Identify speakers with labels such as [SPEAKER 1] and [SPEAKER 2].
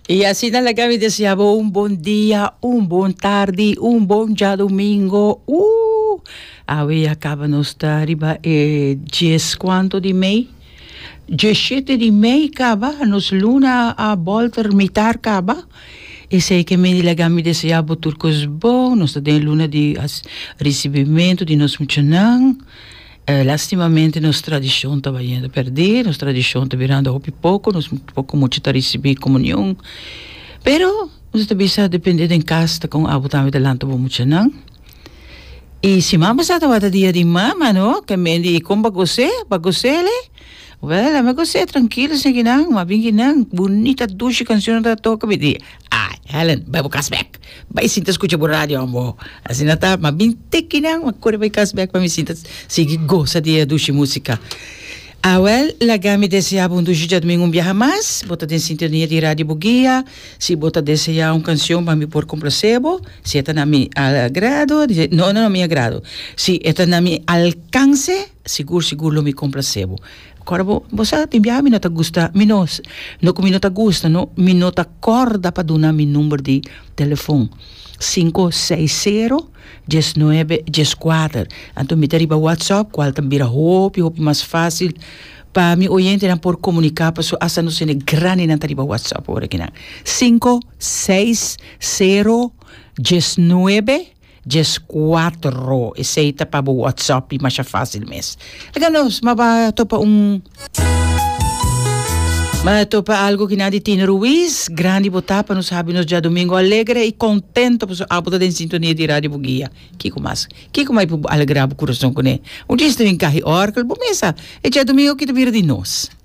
[SPEAKER 1] E assim nós desejamos um bom dia, um bom tarde, um bom dia domingo. Aí acaba nos arriba 10 quanto de mei? 17 de mei acaba, nos luna a volta mitar acaba. E sei que me legami desejamos turcos bom, nós temos luna de recebimento de nós muchanan. Lastimamente nossa tradição estava indo a perder, nossa tradição está virando a pouco, nós pouco muito está receber comunhão. Pero nós também está dependendo em casa com a botar de lanto muito não. E se mama está a dia de mama, não? Que me diz como bagose le? Well, mas você tranquilo, sem que não, mas bem que não, bonita ducha canção da toca me diz. Helen, vai pro Casbeck. Vai sinta escuta por rádio, amor. Assim não tá, mas bem que não, mas corre vai Casbeck para me sinta, se gosta de ducha música. Well, lagami desejar um ducha de domingo viaja mais, bota de sintonia de rádio Bugia, se bota desejar uma canção para me pôr com placebo, se está na mi agrado, não me agrado. Se está na mi alcance, seguro me com placebo. Agora, você tem me não te gusta, não te gusta, não te acorda para dar meu número de telefone. 560-19-14. Então, me dá WhatsApp, qual também é hope mais fácil para me oriente por comunicar, para essa não ser grande na tariba WhatsApp, por aqui. 560-19-14. Esse é para o WhatsApp mais fácil mesmo. Legal-nos, mas topa algo que nada de Tino Ruiz, grande botar para nos saber nos dia domingo alegre e contento por a botar em sintonia de rádio Bugia. Kiko mais alegrar o coração com ele. Um dia estou em carro orca, bom mesa. É dia domingo que te vira de nós.